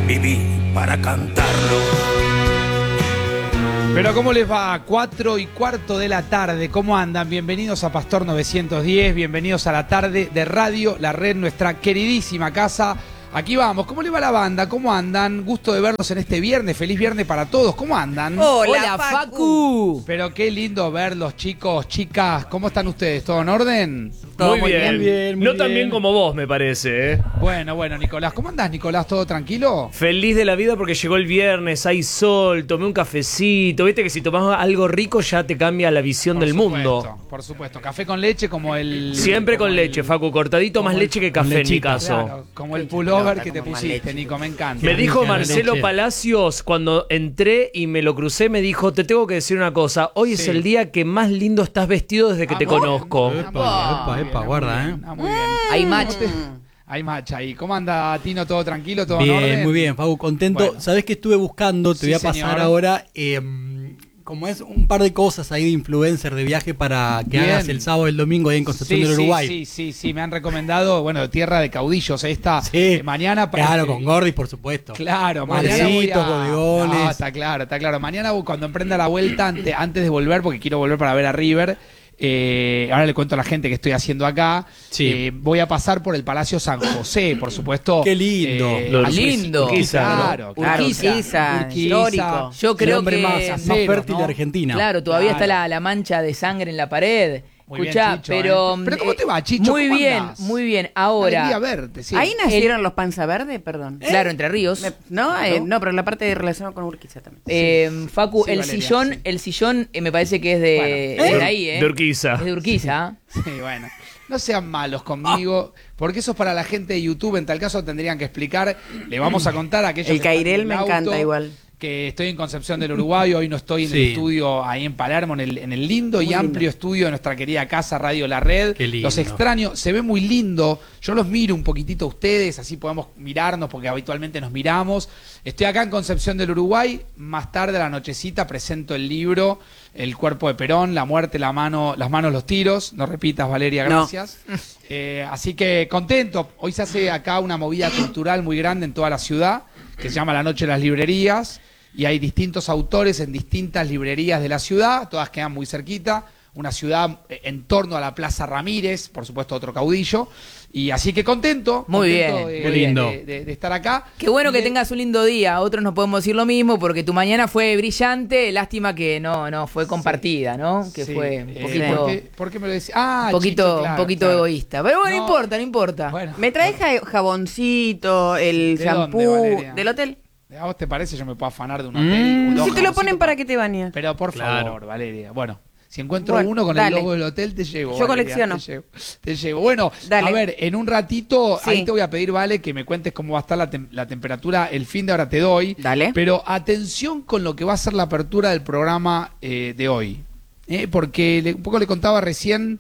viví para cantarlo. Pero ¿cómo les va? 4:15 de la tarde, ¿cómo andan? Bienvenidos a Pastor 910, bienvenidos a la tarde de Radio La Red, nuestra queridísima casa. Aquí vamos, ¿cómo le va la banda? ¿Cómo andan? Gusto de verlos en este viernes, feliz viernes para todos, ¿cómo andan? Hola, Facu. Pero qué lindo verlos, chicos, chicas, ¿cómo están ustedes? ¿Todo en orden? Todo Muy bien. No tan bien como vos, me parece, ¿eh? Bueno, Nicolás, ¿cómo andás, Nicolás? ¿Todo tranquilo? Feliz de la vida porque llegó el viernes, hay sol, tomé un cafecito. Viste que si tomás algo rico ya te cambia la visión del mundo. Por supuesto, café con leche como el... Siempre con leche, Facu, cortadito, más leche que café en mi caso. Claro, como el pullover que te pusiste, Nico, me encanta. Me dijo Marcelo Palacios cuando entré y me lo crucé, me dijo, te tengo que decir una cosa, hoy es el día que más lindo estás vestido desde que te conozco. Epa, guarda, ¿eh? Muy bien. Hay match. Hay match ahí. ¿Cómo anda, Tino? ¿Todo tranquilo? ¿Todo en Bien, orden? muy bien, Facu, contento. Bueno. ¿Sabés qué estuve buscando? Te Sí, voy a pasar señor. ahora, como es un par de cosas ahí de influencer de viaje para que Bien. hagas el sábado y el domingo ahí en Concepción del Uruguay. Sí, me han recomendado, bueno, Tierra de Caudillos, esta Sí, mañana... claro, con Gordy, por supuesto. Claro, mañana voy Malecitos, bodegones. No, está claro. Mañana cuando emprenda la vuelta, antes de volver, porque quiero volver para ver a River, ahora le cuento a la gente que estoy haciendo acá, Sí. voy a pasar por el Palacio San José, por supuesto. Qué lindo. Lindo. Urquiza, Claro, Urquiza, histórico. Yo El creo hombre que... más Casero, fértil ¿no? de Argentina. Claro, todavía Claro. está la mancha de sangre en la pared. Muy bien, Escuchá, Chicho, pero... Pero ¿cómo te va, Chicho? Muy ¿Cómo bien, andás? muy bien. Ahora, Alegría verte, sí. Ahí nacieron los Panza Verde, perdón. claro, Entre Ríos. No, Claro. no, pero la parte relacionada con Urquiza también. Facu, Sí, el Valeria, sillón me parece que es de ahí, ¿eh? De Urquiza. Es de Urquiza. Sí, bueno. No sean malos conmigo, porque eso es para la gente de YouTube. En tal caso tendrían que explicar. Le vamos a contar a aquellos El que están Cairel en me el auto, encanta igual. que estoy en Concepción del Uruguay. Hoy no estoy en el Sí. estudio ahí en Palermo, en el lindo y amplio estudio de nuestra querida casa Radio La Red. Qué lindo. Los extraño, se ve muy lindo. Yo los miro un poquitito a ustedes, así podemos mirarnos, porque habitualmente nos miramos. Estoy acá en Concepción del Uruguay. Más tarde a la nochecita presento el libro El cuerpo de Perón, la muerte, las manos, los tiros. No repitas, Valeria, No. gracias. Así que contento. Hoy se hace acá una movida cultural muy grande en toda la ciudad, que se llama La Noche de las Librerías, y hay distintos autores en distintas librerías de la ciudad, todas quedan muy cerquita, una ciudad en torno a la Plaza Ramírez, por supuesto otro caudillo, y así que contento. Muy contento bien. Qué lindo. de estar acá. Qué bueno que De- tengas un lindo día. Otros no podemos decir lo mismo porque tu mañana fue brillante. Lástima que no fue compartida, ¿no? Que Sí, fue un poquito, ¿por qué me lo decís? Ah, un poquito, Chicho, claro, un poquito claro. egoísta. Pero bueno, No. no importa. Bueno, Me trae jaboncito, el ¿De shampoo dónde, Valeria? del hotel. ¿a vos te parece? Yo me puedo afanar de un hotel. dos Si te lo ponen jaboncitos para que te bañes. Pero por Claro. favor, Valeria. Bueno, si encuentro Bueno, uno con dale. el logo del hotel, te llevo. Yo Valeria, colecciono. Te llevo. Bueno, Dale. a ver, en un ratito, Sí. ahí te voy a pedir, Vale, que me cuentes cómo va a estar la temperatura. El fin de hora te doy. Dale. Pero atención con lo que va a ser la apertura del programa de hoy. Porque un poco le contaba recién.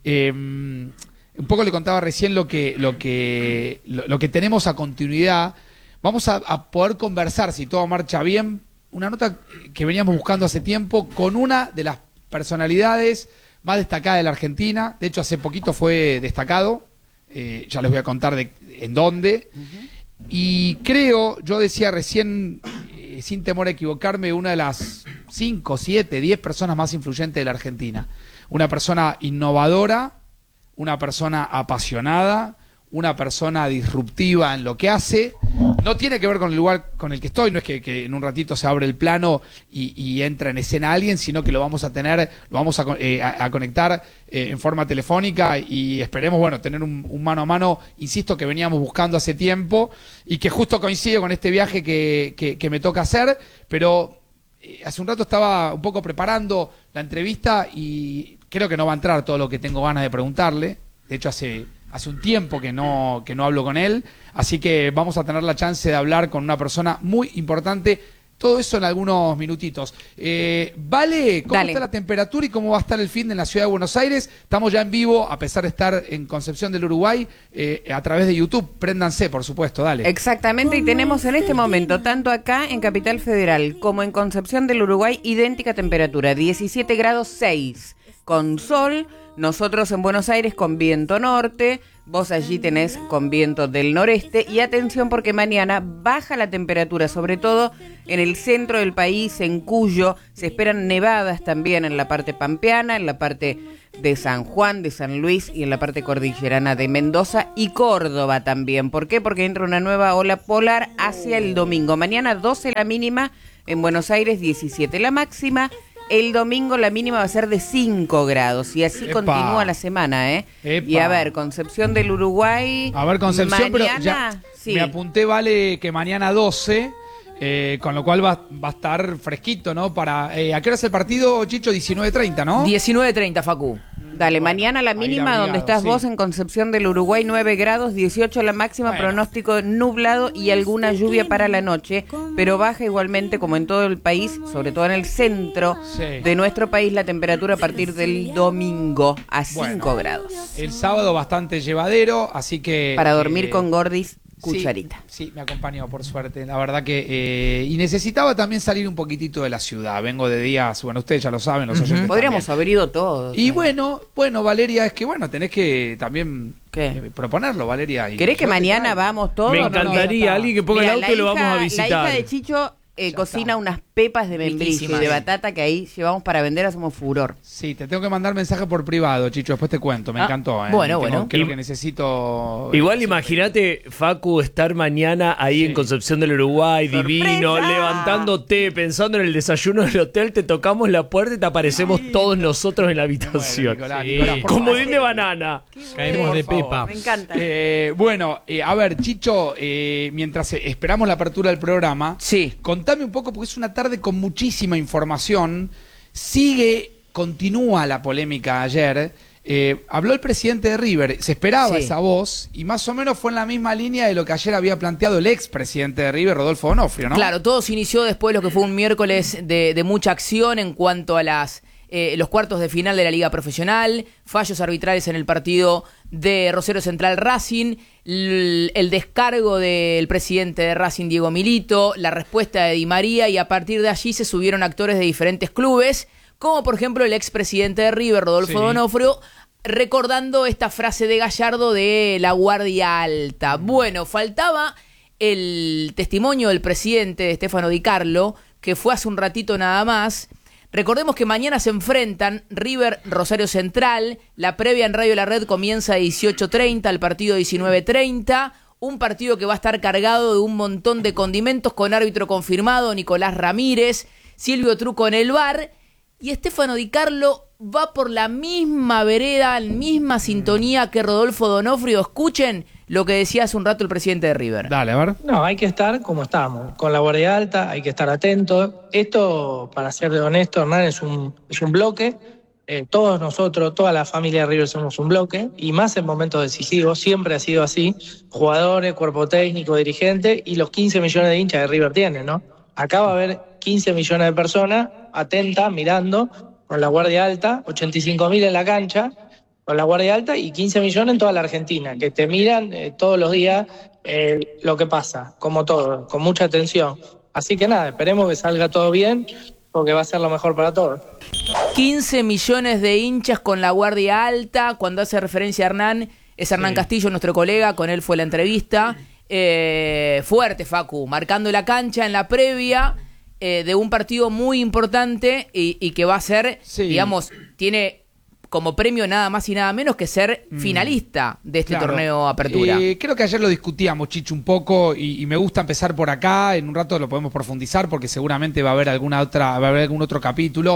Lo que tenemos a continuidad. Vamos a poder conversar, si todo marcha bien, una nota que veníamos buscando hace tiempo con una de las personalidades más destacadas de la Argentina. De hecho, hace poquito fue destacado. Ya les voy a contar en dónde. Y creo, yo decía recién, sin temor a equivocarme, una de las 5, 7, 10 personas más influyentes de la Argentina. Una persona innovadora, una persona apasionada, una persona disruptiva en lo que hace. No tiene que ver con el lugar con el que estoy, no es que en un ratito se abre el plano y entra en escena alguien, sino que lo vamos a conectar en forma telefónica y esperemos, bueno, tener un mano a mano, insisto, que veníamos buscando hace tiempo y que justo coincide con este viaje que me toca hacer, pero hace un rato estaba un poco preparando la entrevista y creo que no va a entrar todo lo que tengo ganas de preguntarle. De hecho, hace un tiempo que no hablo con él, así que vamos a tener la chance de hablar con una persona muy importante. Todo eso en algunos minutitos. Vale, ¿cómo Dale. está la temperatura y cómo va a estar el fin de en la ciudad de Buenos Aires? Estamos ya en vivo, a pesar de estar en Concepción del Uruguay, a través de YouTube. Préndanse, por supuesto, dale. Exactamente, y tenemos en este momento, tanto acá en Capital Federal como en Concepción del Uruguay, idéntica temperatura, 17 grados 6. con sol, nosotros en Buenos Aires con viento norte, vos allí tenés con viento del noreste. Y atención porque mañana baja la temperatura, sobre todo en el centro del país, en Cuyo. Se esperan nevadas también en la parte pampeana, en la parte de San Juan, de San Luis y en la parte cordillerana de Mendoza y Córdoba también. ¿Por qué? Porque entra una nueva ola polar hacia el domingo. Mañana 12 la mínima, en Buenos Aires 17 la máxima. El domingo la mínima va a ser de 5 grados y así continúa la semana, ¿eh? Y a ver, Concepción del Uruguay. A ver, Concepción, mañana, pero ya sí. me apunté, vale, que mañana 12, con lo cual va a estar fresquito, ¿no? ¿A qué hora es el partido, Chicho? 19:30, ¿no? 19:30, Facu. Dale, mañana la mínima, donde estás sí. vos en Concepción del Uruguay, 9 grados, 18 la máxima, Bueno. pronóstico nublado y alguna lluvia para la noche, pero baja igualmente como en todo el país, sobre todo en el centro Sí. de nuestro país, la temperatura a partir del domingo a 5 grados. El sábado bastante llevadero, así que... Para dormir con Gordis, cucharita. Sí, me acompañó por suerte. La verdad que... y necesitaba también salir un poquitito de la ciudad. Vengo de días, bueno, ustedes ya lo saben, los oyentes Podríamos también. haber ido todos. Y bueno, Valeria, es que bueno, tenés que también ¿Qué? Proponerlo, Valeria. Y ¿Querés que yo te mañana traigo. vamos todos? Me o no? encantaría, alguien que ponga Mirá, el auto y lo vamos a La visitar. hija de Chicho cocina unas pepas de membrillo y Riquísimas. de batata que ahí llevamos para vender, hacemos furor. Sí, te tengo que mandar mensaje por privado, Chicho, después te cuento, me encantó. bueno, Tengo- bueno. Creo que necesito... Igual imagínate, Facu, estar mañana ahí en Concepción del Uruguay, divino, levantando té, pensando en el desayuno del hotel, te tocamos la puerta y te aparecemos todos nosotros en la habitación. Nicolás, Sí. Nicolás, por Comodín favor. de banana. Caemos de Por favor. pepa. Me encanta. Bueno, a ver, Chicho, mientras esperamos la apertura del programa, Sí. contame un poco, porque es una tarde con muchísima información. Continúa la polémica ayer. Habló el presidente de River, se esperaba Sí. esa voz, y más o menos fue en la misma línea de lo que ayer había planteado el expresidente de River, Rodolfo D'Onofrio, ¿no? Claro, todo se inició después de lo que fue un miércoles de mucha acción en cuanto a los cuartos de final de la Liga Profesional, fallos arbitrales en el partido de Rosario Central Racing, el descargo del presidente de Racing, Diego Milito, la respuesta de Di María, y a partir de allí se subieron actores de diferentes clubes, como por ejemplo el expresidente de River, Rodolfo D'Onofrio, recordando esta frase de Gallardo de la guardia alta. Bueno, faltaba el testimonio del presidente, de Stefano Di Carlo, que fue hace un ratito nada más. Recordemos que mañana se enfrentan River Rosario Central, la previa en Radio La Red comienza a 18:30, el partido 19:30, un partido que va a estar cargado de un montón de condimentos, con árbitro confirmado, Nicolás Ramírez, Silvio Truco en el VAR, y Stefano Di Carlo va por la misma vereda, la misma sintonía que Rodolfo D'Onofrio. Escuchen lo que decía hace un rato el presidente de River. Dale, a ver. No, hay que estar como estamos, con la guardia alta, hay que estar atentos. Esto, para ser honesto, Hernán, es un bloque. Todos nosotros, toda la familia de River somos un bloque, y más en momentos decisivos, siempre ha sido así. Jugadores, cuerpo técnico, dirigente, y los 15 millones de hinchas de River tienen, ¿no? Acá va a haber 15 millones de personas atentas, mirando, con la guardia alta, 85.000 en la cancha, con la guardia alta, y 15 millones en toda la Argentina, que te miran todos los días lo que pasa, como todo, con mucha atención. Así que nada, esperemos que salga todo bien, porque va a ser lo mejor para todos. 15 millones de hinchas con la guardia alta. Cuando hace referencia a Hernán, es Hernán Castillo, nuestro colega, con él fue la entrevista. Fuerte, Facu, marcando la cancha en la previa de un partido muy importante y que va a ser, digamos, tiene como premio nada más y nada menos que ser finalista de este Claro. torneo Apertura. Creo que ayer lo discutíamos, Chicho, un poco, y me gusta empezar por acá. En un rato lo podemos profundizar porque seguramente va a haber algún otro capítulo.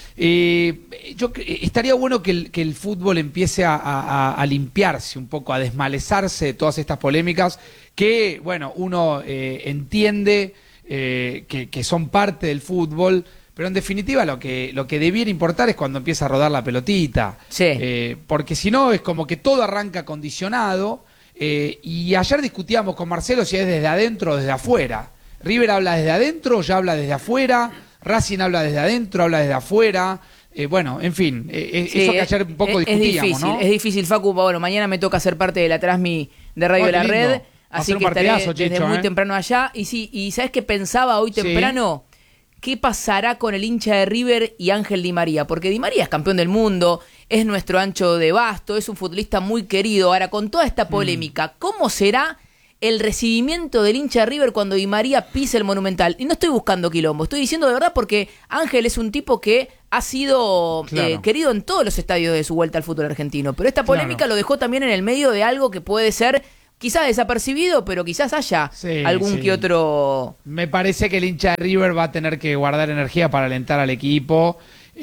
Estaría bueno que el fútbol empiece a limpiarse un poco, a desmalezarse de todas estas polémicas que, bueno, uno entiende que son parte del fútbol, pero en definitiva lo que debiera importar es cuando empieza a rodar la pelotita. Sí. Porque si no es como que todo arranca condicionado. Y ayer discutíamos con Marcelo si es desde adentro o desde afuera. River habla desde adentro, ya habla desde afuera. Racing habla desde adentro, habla desde afuera. Bueno, en fin, Sí, eso que ayer un poco discutíamos, difícil, ¿no? es difícil, Facu. Bueno, mañana me toca ser parte de la Transmi de Radio Oh, de la qué lindo. Red, Va a así ser un que estaré partidazo, desde Chicho, muy temprano allá. Y sí, y ¿sabes qué pensaba hoy Sí. temprano? qué pasará con el hincha de River y Ángel Di María, porque Di María es campeón del mundo, es nuestro ancho de basto, es un futbolista muy querido. Ahora, con toda esta polémica, ¿cómo será el recibimiento del hincha de River cuando Di María pise el Monumental? Y no estoy buscando quilombo, estoy diciendo de verdad porque Ángel es un tipo que ha sido querido en todos los estadios de su vuelta al fútbol argentino, pero esta polémica lo dejó también en el medio de algo que puede ser quizás desapercibido, pero quizás haya algún que otro... Me parece que el hincha de River va a tener que guardar energía para alentar al equipo.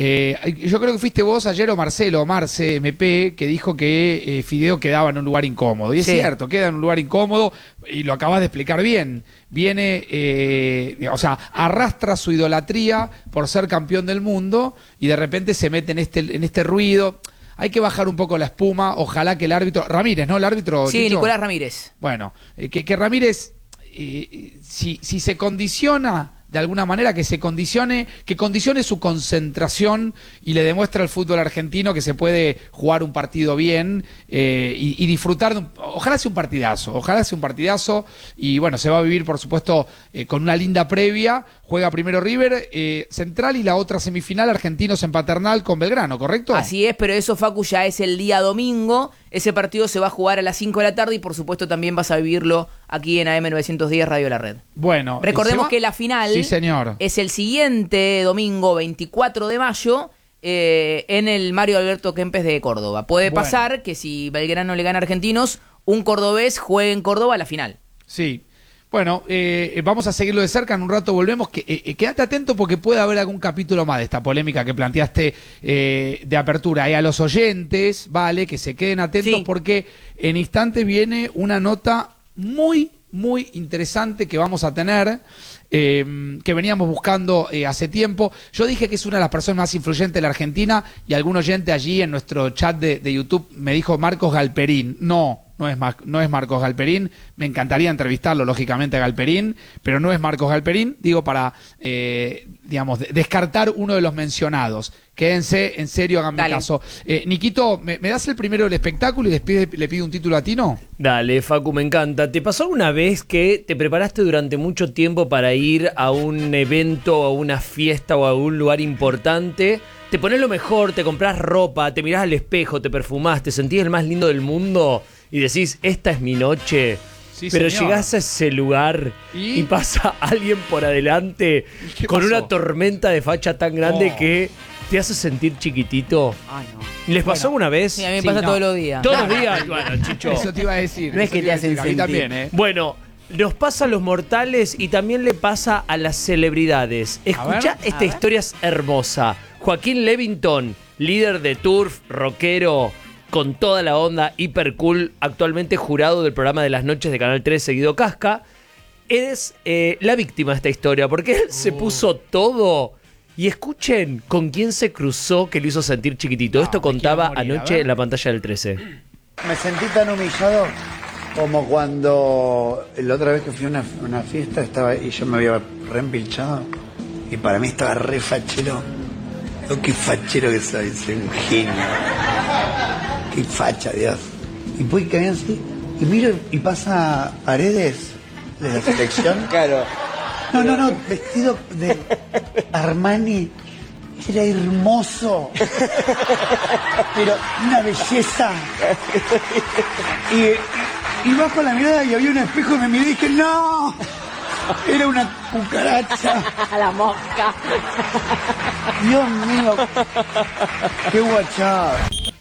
Yo creo que fuiste vos ayer o Marce MP, que dijo que Fideo quedaba en un lugar incómodo. Y es cierto, queda en un lugar incómodo y lo acabas de explicar bien. Viene, arrastra su idolatría por ser campeón del mundo y de repente se mete en este ruido. Hay que bajar un poco la espuma. Ojalá que el árbitro... Ramírez, ¿no? El árbitro... Sí, Chicho. Nicolás Ramírez. Bueno, que Ramírez, si se condiciona... de alguna manera que condicione su concentración y le demuestre al fútbol argentino que se puede jugar un partido bien y disfrutar ojalá sea un partidazo y bueno, se va a vivir por supuesto con una linda previa. Juega primero River Central y la otra semifinal Argentinos en Paternal con Belgrano, ¿correcto? Así es, pero eso, Facu, ya es el día domingo. Ese partido se va a jugar a las 5 de la tarde y por supuesto también vas a vivirlo aquí en AM910 Radio La Red. Bueno, recordemos que la final señor, es el siguiente domingo 24 de mayo en el Mario Alberto Kempes de Córdoba. Puede pasar que si Belgrano le gana a Argentinos, un cordobés juegue en Córdoba a la final. Sí. Bueno, vamos a seguirlo de cerca, en un rato volvemos. Quédate atento porque puede haber algún capítulo más de esta polémica que planteaste de apertura. Y a los oyentes, vale, que se queden atentos porque en instantes viene una nota muy, muy interesante que vamos a tener, que veníamos buscando hace tiempo. Yo dije que es una de las personas más influyentes de la Argentina y algún oyente allí en nuestro chat de YouTube me dijo Marcos Galperín. No es Marcos Galperín, me encantaría entrevistarlo, lógicamente, a Galperín, pero no es Marcos Galperín, digo para, descartar uno de los mencionados. Quédense, en serio, háganme caso. Niquito, ¿me das el primero del espectáculo y después le pido un título a Tino? Dale, Facu, me encanta. ¿Te pasó alguna vez que te preparaste durante mucho tiempo para ir a un evento, a una fiesta o a un lugar importante? Te pones lo mejor, te compras ropa, te mirás al espejo, te perfumás, te sentís el más lindo del mundo y decís, esta es mi noche. Sí, pero señor, llegás a ese lugar y pasa alguien por adelante con una tormenta de facha tan grande que te hace sentir chiquitito. Ay, no. ¿Les pasó una vez? Sí, a mí me pasa todos los días. Todos los días. Bueno, Chicho. Eso te iba a decir. No es que te hacen sentir. A mí también, Bueno, nos pasa a los mortales y también le pasa a las celebridades. Escuchá, esta historia es hermosa. Joaquín Levington, líder de Turf, rockero, con toda la onda, hiper cool, actualmente jurado del programa de las noches de Canal 3 seguido Casca, es la víctima de esta historia, porque él se puso todo. Y escuchen con quién se cruzó que lo hizo sentir chiquitito. Esto contaba anoche en la pantalla del 13. Me sentí tan humillado como cuando la otra vez que fui a una fiesta estaba y yo me había reempilchado y para mí estaba re fachero. Oh, qué fachero que soy un genio. Qué facha, Dios. Y voy caminando así y miro y pasa Paredes de la selección. Claro. No, vestido de Armani. Era hermoso. Pero una belleza. Y bajo la mirada y había un espejo y me miré y dije, ¡no! Era una cucaracha. La mosca. Dios mío. Qué guachada.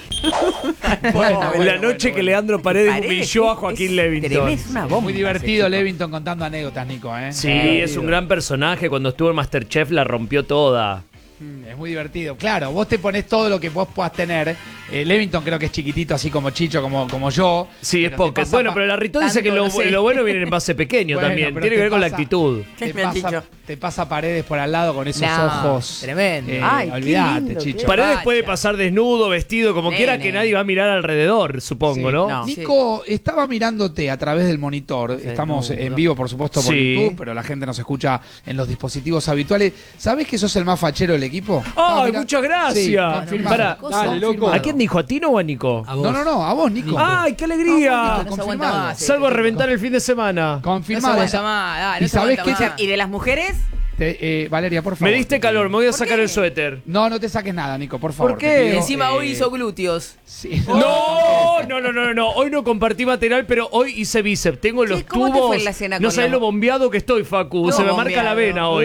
La noche que Leandro Paredes humilló a Joaquín Levington. Es una bomba. Muy divertido Levington contando anécdotas, Nico. Sí, es un gran personaje. Cuando estuvo en MasterChef la rompió toda. Es muy divertido. Claro, vos te pones todo lo que vos puedas tener. Levington creo que es chiquitito, así como Chicho, como yo. Sí, es pocket. Bueno, pero la Rito dice que lo bueno viene en base pequeño también. Tiene que ver con la actitud. Te pasa Paredes por al lado con esos ojos. Tremendo. Olvídate, Chicho. Paredes puede pasar desnudo, vestido, como quiera, que nadie va a mirar alrededor, supongo, ¿no? Nico, estaba mirándote a través del monitor. Estamos en vivo, por supuesto, por YouTube, pero la gente nos escucha en los dispositivos habituales. ¿Sabés que sos el más fachero del equipo? ¡Ay, muchas gracias! Sí, dale, loco. ¿A quién dijo? ¿A Tino o a Nico? A vos. No, a vos, Nico. ¡Ay, qué alegría! Confirmado. Salvo a reventar el fin de semana. Confirmado. No se aguanta más. ¿Y sabés qué? ¿Y de las mujeres? Valeria, por favor. Me diste calor, me voy a sacar qué? el suéter. No te saques nada, Nico, por favor. ¿Por te qué? pido, Encima hoy hizo glúteos. Sí. No. Hoy no compartí material, pero hoy hice bíceps. Tengo los ¿cómo te tubos. fue en la cena No con sabés los- lo bombeado que estoy, Facu. No, Se me marca la bombeado. vena hoy.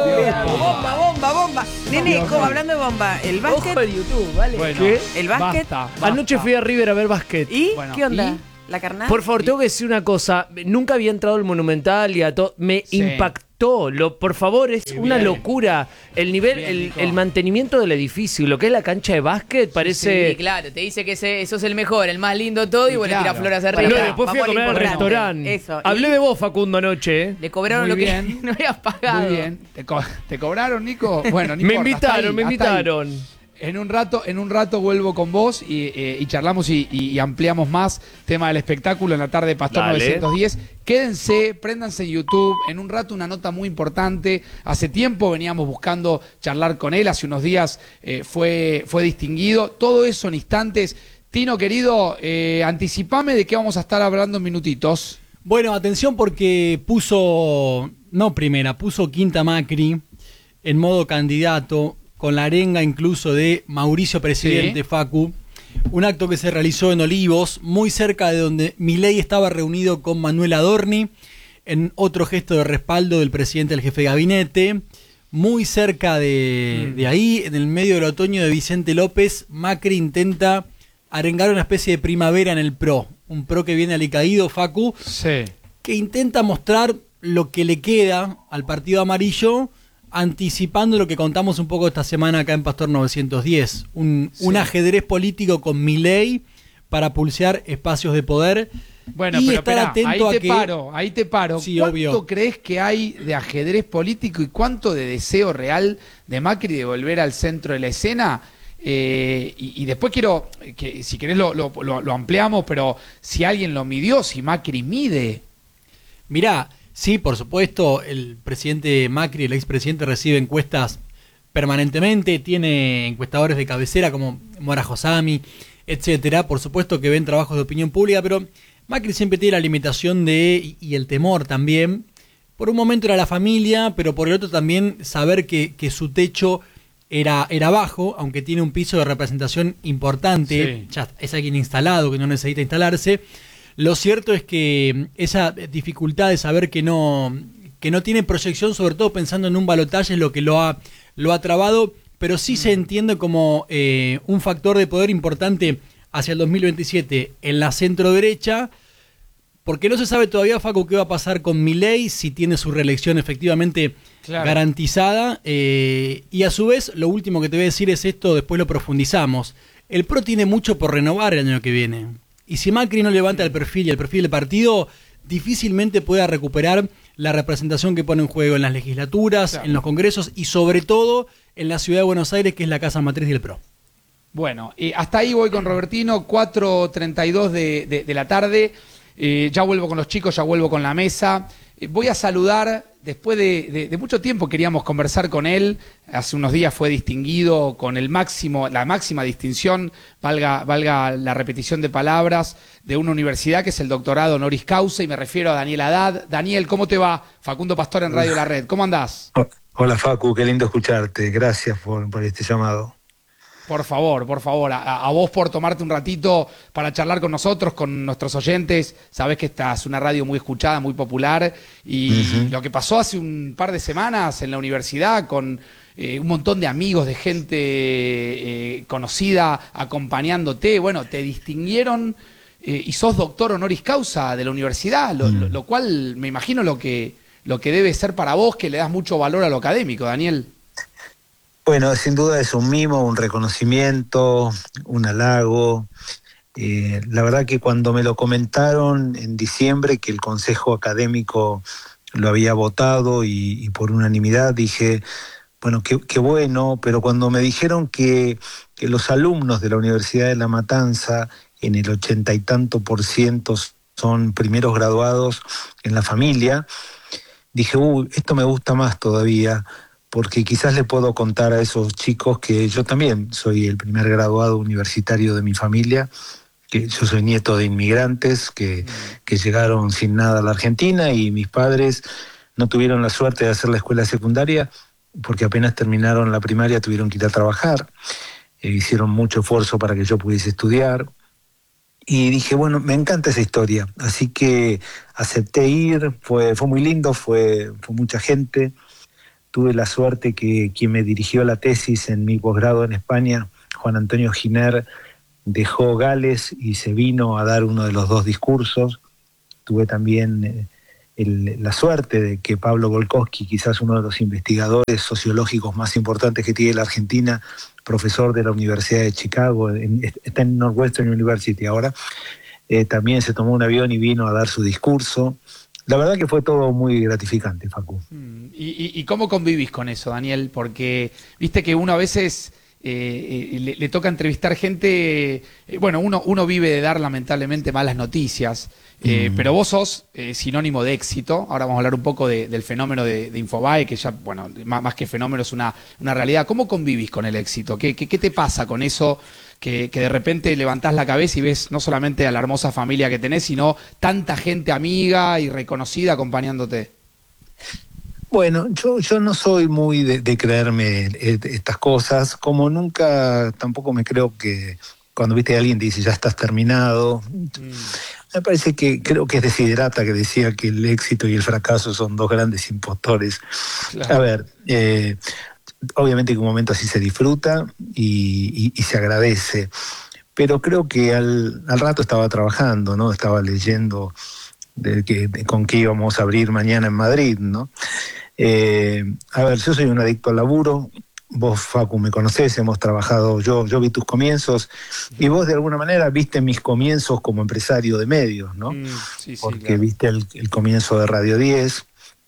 Bomba. Nene, hablando de bomba, el Ojo básquet. de YouTube, ¿vale? Bueno, ¿Qué? ¿El básquet? basta. Anoche fui a River a ver básquet. ¿Y? Bueno, ¿Qué onda? ¿y? ¿La carnada? Por favor, tengo que decir una cosa. Nunca había entrado al Monumental y a todo. Me Sí. impactó. Por favor, es una bien. locura. El nivel, Bien, Nico. el mantenimiento del edificio, lo que es la cancha de básquet, parece. Sí, claro, te dice que sos el mejor, el más lindo todo y vos le Claro. tirás flores No, arriba. Pará, después fui a vamos a lo comer al importante. restaurante. Eso. Hablé ¿Y? de vos, Facundo, anoche. Le cobraron Muy lo bien. que no habías pagado. Muy bien. ¿Te cobraron, Nico? Bueno, no Me importa, hasta invitaron, me ahí, hasta ahí. invitaron. En un rato vuelvo con vos y charlamos y ampliamos más tema del espectáculo en la tarde de Pastor Dale. 910. Quédense, préndanse en YouTube. En un rato una nota muy importante. Hace tiempo veníamos buscando charlar con él. Hace unos días fue distinguido. Todo eso en instantes. Tino, querido, anticipame de qué vamos a estar hablando en minutitos. Bueno, atención porque puso quinta Macri en modo candidato, con la arenga incluso de Mauricio Presidente, Sí. Facu. Un acto que se realizó en Olivos, muy cerca de donde Milei estaba reunido con Manuel Adorni, en otro gesto de respaldo del presidente del jefe de gabinete. Muy cerca de ahí, en el medio del otoño de Vicente López, Macri intenta arengar una especie de primavera en el PRO. Un PRO que viene alicaído, Facu, Sí. que intenta mostrar lo que le queda al partido amarillo, anticipando lo que contamos un poco esta semana acá en Pastor 910. Un ajedrez político con Milei para pulsear espacios de poder. Bueno, y pero estar esperá, atento ahí te paro. Sí, ¿Cuánto obvio. crees que hay de ajedrez político y cuánto de deseo real de Macri de volver al centro de la escena? Y después quiero, que si querés lo ampliamos, pero si alguien lo midió, si Macri mide. Mirá, sí, por supuesto, el presidente Macri, el expresidente, recibe encuestas permanentemente, tiene encuestadores de cabecera como Mora Josami, etcétera. Por supuesto que ven trabajos de opinión pública, pero Macri siempre tiene la limitación y el temor también. Por un momento era la familia, pero por el otro también saber que su techo era bajo, aunque tiene un piso de representación importante. Sí. Ya es alguien instalado, que no necesita instalarse. Lo cierto es que esa dificultad de saber que no tiene proyección, sobre todo pensando en un balotaje, es lo que lo ha trabado, pero sí se entiende como un factor de poder importante hacia el 2027 en la centro-derecha, porque no se sabe todavía, Facu, qué va a pasar con Milei, si tiene su reelección efectivamente garantizada, y a su vez, lo último que te voy a decir es esto, después lo profundizamos. El PRO tiene mucho por renovar el año que viene. Y si Macri no levanta el perfil y el perfil del partido, difícilmente pueda recuperar la representación que pone en juego en las legislaturas, Claro. en los congresos y sobre todo en la ciudad de Buenos Aires, que es la casa matriz del PRO. Bueno, hasta ahí voy con Robertino, 4:32 de la tarde. Ya vuelvo con los chicos, ya vuelvo con la mesa. Voy a saludar, después de mucho tiempo queríamos conversar con él. Hace unos días fue distinguido con la máxima distinción, valga la repetición de palabras, de una universidad que es el doctorado honoris causa, y me refiero a Daniel Haddad. Daniel, ¿cómo te va? Facundo Pastor en Radio La Red. ¿Cómo andás? Hola Facu, qué lindo escucharte. Gracias por este llamado. Por favor, a vos por tomarte un ratito para charlar con nosotros, con nuestros oyentes. Sabés que esta es una radio muy escuchada, muy popular, y lo que pasó hace un par de semanas en la universidad con un montón de amigos, de gente conocida acompañándote, bueno, te distinguieron y sos doctor honoris causa de la universidad, lo cual me imagino lo que debe ser para vos, que le das mucho valor a lo académico, Daniel. Bueno, sin duda es un mimo, un reconocimiento, un halago. La verdad que cuando me lo comentaron en diciembre, que el Consejo Académico lo había votado y por unanimidad, dije, bueno, qué bueno, pero cuando me dijeron que los alumnos de la Universidad de La Matanza, en el 80 y tanto % son primeros graduados en la familia, dije, esto me gusta más todavía, porque quizás le puedo contar a esos chicos que yo también soy el primer graduado universitario de mi familia, que yo soy nieto de inmigrantes que llegaron sin nada a la Argentina, y mis padres no tuvieron la suerte de hacer la escuela secundaria porque apenas terminaron la primaria tuvieron que ir a trabajar. Hicieron mucho esfuerzo para que yo pudiese estudiar. Y dije, bueno, me encanta esa historia. Así que acepté ir, fue muy lindo, fue mucha gente. Tuve la suerte que quien me dirigió la tesis en mi posgrado en España, Juan Antonio Giner, dejó Gales y se vino a dar uno de los 2 discursos. Tuve también la suerte de que Pablo Golkowski, quizás uno de los investigadores sociológicos más importantes que tiene la Argentina, profesor de la Universidad de Chicago, está en Northwestern University ahora, también se tomó un avión y vino a dar su discurso. La verdad que fue todo muy gratificante, Facu. ¿Y cómo convivís con eso, Daniel? Porque viste que uno a veces le toca entrevistar gente, bueno, uno vive de dar lamentablemente malas noticias, pero vos sos sinónimo de éxito. Ahora vamos a hablar un poco del fenómeno de Infobae, que ya, bueno, más que fenómeno es una realidad. ¿Cómo convivís con el éxito? ¿Qué te pasa con eso? Que de repente levantás la cabeza y ves no solamente a la hermosa familia que tenés, sino tanta gente amiga y reconocida acompañándote. Bueno, yo no soy muy de creerme estas cosas, como nunca tampoco me creo que cuando viste a alguien te dice ya estás terminado. Me parece que creo que es Desiderata que decía que el éxito y el fracaso son 2 grandes impostores. Claro. A ver, obviamente que un momento así se disfruta y se agradece, pero creo que al rato estaba trabajando, ¿no? Estaba leyendo con qué íbamos a abrir mañana en Madrid, ¿no? A ver, yo soy un adicto al laburo. Vos, Facu, me conocés, hemos trabajado, yo vi tus comienzos y vos de alguna manera viste mis comienzos como empresario de medios, ¿no? Sí, porque claro. Viste el comienzo de Radio 10.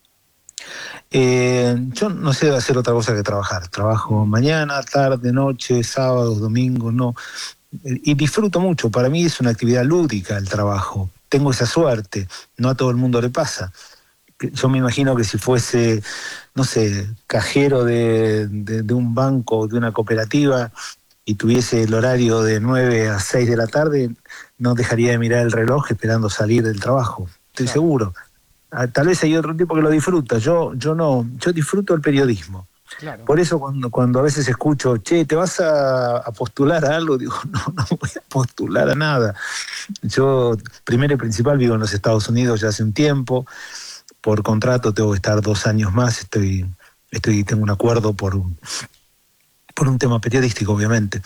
Yo no sé hacer otra cosa que trabajar. Trabajo mañana, tarde, noche, sábados, domingos, no. Y disfruto mucho. Para mí es una actividad lúdica el trabajo. Tengo esa suerte. No a todo el mundo le pasa. Yo me imagino que si fuese, no sé, cajero de un banco, de una cooperativa, y tuviese el horario de 9 a 6 de la tarde, no dejaría de mirar el reloj esperando salir del trabajo. Estoy seguro. Tal vez hay otro tipo que lo disfruta. Yo no. Yo disfruto el periodismo. Claro. Por eso cuando a veces escucho, che, ¿te vas a postular a algo? Digo, no voy a postular a nada. Yo, primero y principal, vivo en los Estados Unidos ya hace un tiempo. Por contrato tengo que estar 2 años más, tengo un acuerdo por un tema periodístico, obviamente.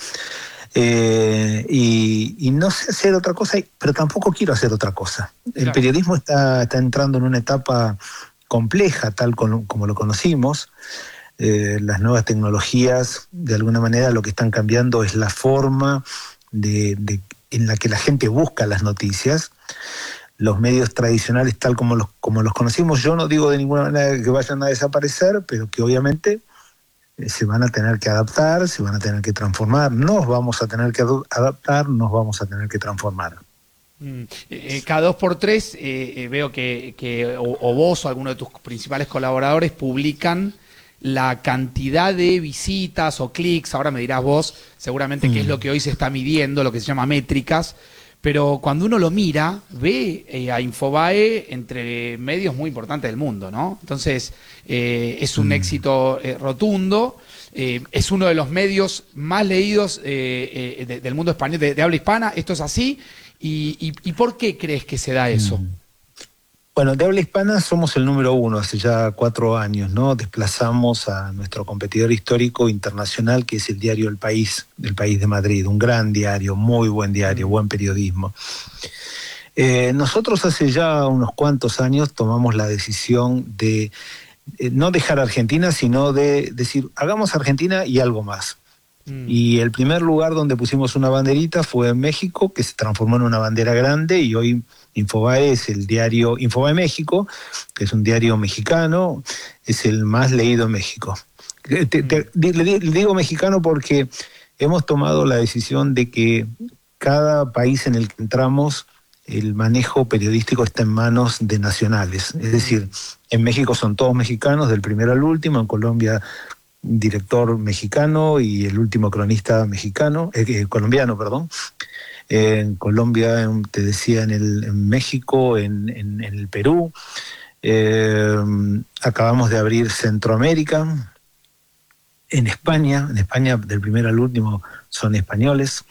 Y no sé hacer otra cosa, pero tampoco quiero hacer otra cosa. Claro. El periodismo está entrando en una etapa compleja, tal como lo conocimos. Las nuevas tecnologías, de alguna manera, lo que están cambiando es la forma en la que la gente busca las noticias. Los medios tradicionales tal como los conocimos, yo no digo de ninguna manera que vayan a desaparecer, pero que obviamente se van a tener que adaptar, se van a tener que transformar, nos vamos a tener que adaptar, nos vamos a tener que transformar. Cada 2x3 veo que o vos o alguno de tus principales colaboradores publican la cantidad de visitas o clics, ahora me dirás vos seguramente qué es lo que hoy se está midiendo, lo que se llama métricas. Pero cuando uno lo mira, ve a Infobae entre medios muy importantes del mundo, ¿no? Entonces, es un éxito rotundo, es uno de los medios más leídos del mundo español, de habla hispana. ¿Esto es así? ¿Y por qué crees que se da eso? Bueno, de habla hispana somos el número 1 hace ya 4 años, ¿no? Desplazamos a nuestro competidor histórico internacional, que es el diario El País, del País de Madrid, un gran diario, muy buen diario, buen periodismo. Nosotros hace ya unos cuantos años tomamos la decisión de no dejar Argentina, sino de decir, hagamos Argentina y algo más. Y el primer lugar donde pusimos una banderita fue en México, que se transformó en una bandera grande, y hoy Infobae es el diario Infobae México, que es un diario mexicano, es el más leído en México. Le digo mexicano porque hemos tomado la decisión de que cada país en el que entramos, el manejo periodístico está en manos de nacionales. Es decir, en México son todos mexicanos, del primero al último, en Colombia director mexicano y el último cronista mexicano, colombiano, perdón. En Colombia, te decía, en México, en el Perú, Acabamos de abrir Centroamérica, en España del primero al último son españoles.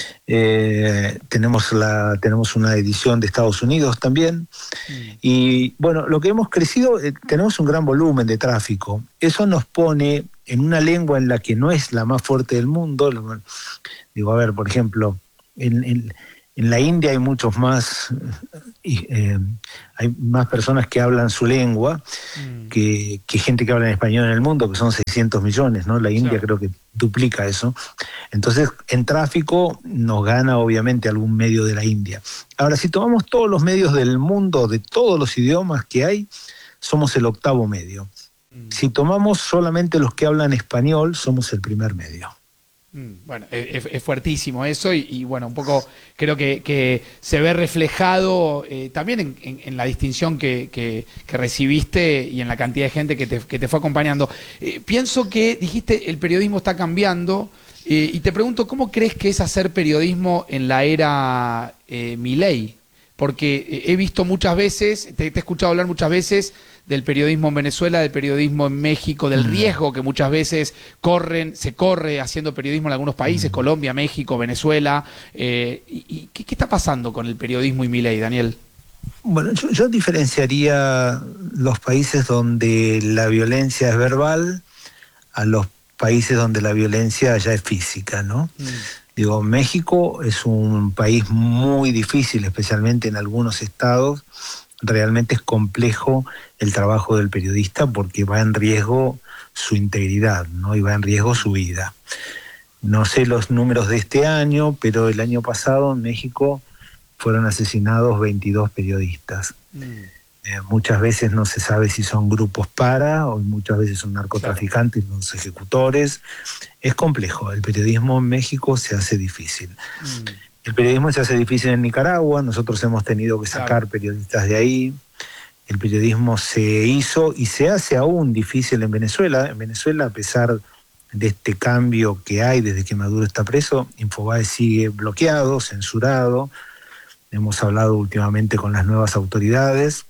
Tenemos una edición de Estados Unidos también. Y bueno, lo que hemos crecido, tenemos un gran volumen de tráfico. Eso nos pone en una lengua en la que no es la más fuerte del mundo. Digo, a ver, por ejemplo, en la India hay muchos más, hay más personas que hablan su lengua que gente que habla en español en el mundo, que son 600 millones, ¿no? La India creo que duplica eso. Entonces, en tráfico nos gana obviamente algún medio de la India. Ahora, si tomamos todos los medios del mundo, de todos los idiomas que hay, somos el 8º medio. Si tomamos solamente los que hablan español, somos el primer medio. Bueno, es fuertísimo eso y bueno, un poco creo que se ve reflejado también en la distinción que recibiste y en la cantidad de gente que te fue acompañando. Pienso que dijiste el periodismo está cambiando y te pregunto, ¿cómo crees que es hacer periodismo en la era Milei? Porque he visto muchas veces, te he escuchado hablar muchas veces del periodismo en Venezuela, del periodismo en México, del riesgo que muchas veces se corre haciendo periodismo en algunos países, Colombia, México, Venezuela. ¿Y qué está pasando con el periodismo y Milei, Daniel? Bueno, yo diferenciaría los países donde la violencia es verbal a los países donde la violencia ya es física, ¿no? Digo, México es un país muy difícil, especialmente en algunos estados. Realmente es complejo el trabajo del periodista porque va en riesgo su integridad, ¿no? Y va en riesgo su vida. No sé los números de este año, pero el año pasado en México fueron asesinados 22 periodistas. Muchas veces no se sabe si son grupos o muchas veces son narcotraficantes los ejecutores. Es complejo. El periodismo en México se hace difícil. El periodismo se hace difícil en Nicaragua. Nosotros hemos tenido que sacar periodistas de ahí. El periodismo se hizo y se hace aún difícil en Venezuela. En Venezuela, a pesar de este cambio que hay desde que Maduro está preso, Infobae sigue bloqueado, censurado. Hemos hablado últimamente con las nuevas autoridades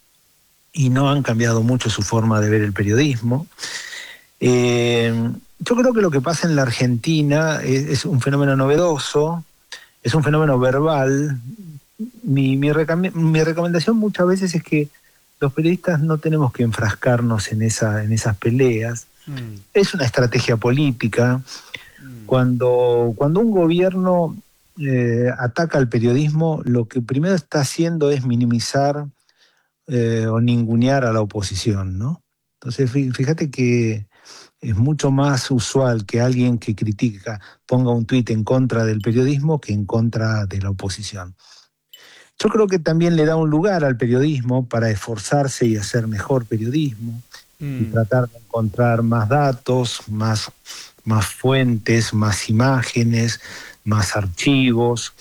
y no han cambiado mucho su forma de ver el periodismo. Yo creo que lo que pasa en la Argentina es un fenómeno novedoso, es un fenómeno verbal. Mi recomendación muchas veces es que los periodistas no tenemos que enfrascarnos en esas peleas. Es una estrategia política. Cuando un gobierno ataca al periodismo, lo que primero está haciendo es minimizar o ningunear a la oposición, ¿no? Entonces, fíjate que es mucho más usual que alguien que critica ponga un tuit en contra del periodismo que en contra de la oposición. Yo creo que también le da un lugar al periodismo para esforzarse y hacer mejor periodismo y tratar de encontrar más datos, más fuentes, más imágenes, más archivos.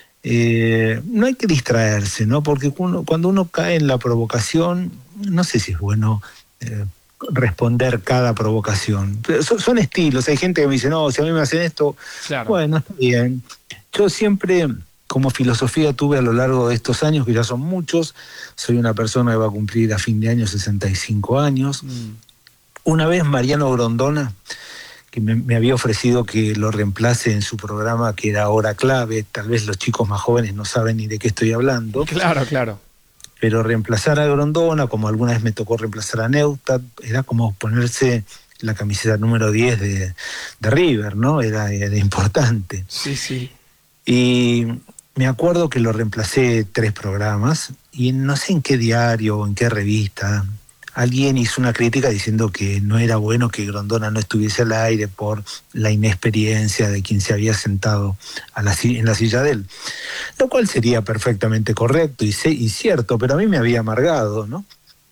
No hay que distraerse, ¿no? Porque cuando uno cae en la provocación, no sé si es bueno responder cada provocación. Son estilos. Hay gente que me dice, no, si a mí me hacen esto, bueno, está bien. Yo siempre, como filosofía, tuve a lo largo de estos años, que ya son muchos, soy una persona que va a cumplir a fin de año 65 años. Una vez Mariano Grondona, que me había ofrecido que lo reemplace en su programa, que era Hora Clave. Tal vez los chicos más jóvenes no saben ni de qué estoy hablando. Claro. Pero reemplazar a Grondona, como alguna vez me tocó reemplazar a Neustadt, era como ponerse la camiseta número 10 de River, ¿no? Era importante. Sí. Y me acuerdo que lo reemplacé 3 programas, y no sé en qué diario o en qué revista, alguien hizo una crítica diciendo que no era bueno que Grondona no estuviese al aire por la inexperiencia de quien se había sentado en la silla de él. Lo cual sería perfectamente correcto y cierto, pero a mí me había amargado, ¿no?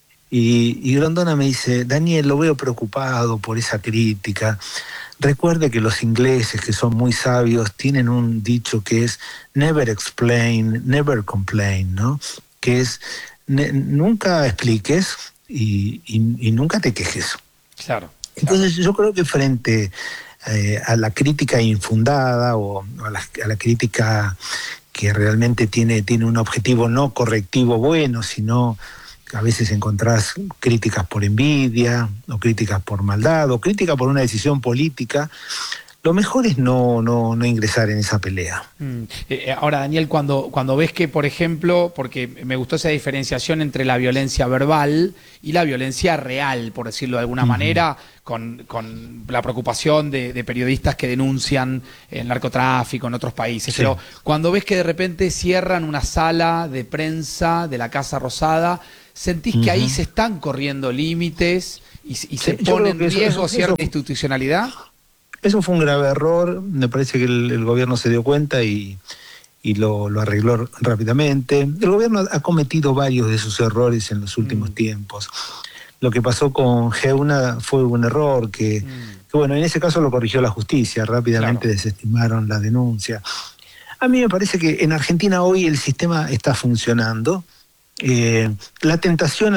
Y Grondona me dice, Daniel, lo veo preocupado por esa crítica. Recuerde que los ingleses, que son muy sabios, tienen un dicho que es never explain, never complain, ¿no? Que es nunca expliques y nunca te quejes. Claro. Entonces yo creo que frente a la crítica infundada o a la crítica que realmente tiene un objetivo no correctivo bueno, sino a veces encontrás críticas por envidia, o críticas por maldad, o críticas por una decisión política. Lo mejor es no ingresar en esa pelea. Ahora, Daniel, cuando ves que, por ejemplo, porque me gustó esa diferenciación entre la violencia verbal y la violencia real, por decirlo de alguna manera, con la preocupación de periodistas que denuncian el narcotráfico en otros países. Sí. Pero cuando ves que de repente cierran una sala de prensa de la Casa Rosada, ¿sentís que ahí se están corriendo límites y se pone en riesgo cierta institucionalidad? Eso fue un grave error, me parece que el gobierno se dio cuenta y lo arregló rápidamente. El gobierno ha cometido varios de sus errores en los últimos tiempos. Lo que pasó con Geuna fue un error que bueno, en ese caso lo corrigió la justicia, rápidamente desestimaron la denuncia. A mí me parece que en Argentina hoy el sistema está funcionando. La tentación